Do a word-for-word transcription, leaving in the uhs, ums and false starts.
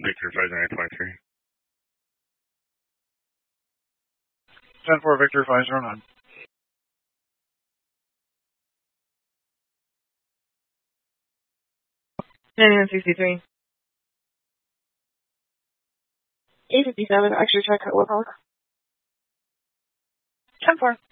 Victor five nine point three. ten four Victor five zero nine. ninety-nine sixty-three. eight fifty-seven, extra check at Woodhawk. ten four.